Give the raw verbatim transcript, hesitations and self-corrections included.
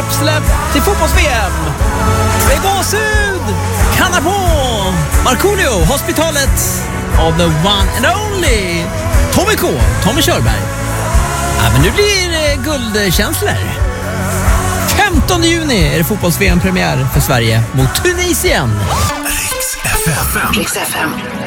truppsläpp till fotbolls-V M. Det är gåshud! Kanna på! Markoolio, Hospitalet av the one and only Tommy K, Tommy Körberg. Ja, men nu blir det guldkänslor. femtonde juni är det fotbolls-V M-premiär för Sverige mot Tunisien. Riks F M. Riks F M.